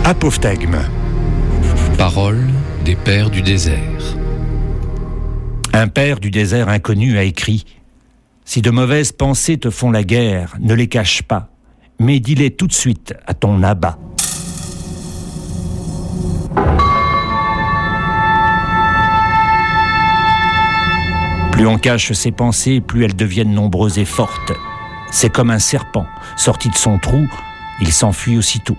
Apophthegme. Paroles des pères du désert. Un père du désert inconnu a écrit « Si de mauvaises pensées te font la guerre, ne les cache pas, mais dis-les tout de suite à ton abat. » Plus on cache ses pensées, plus elles deviennent nombreuses et fortes. C'est comme un serpent, sorti de son trou, il s'enfuit aussitôt.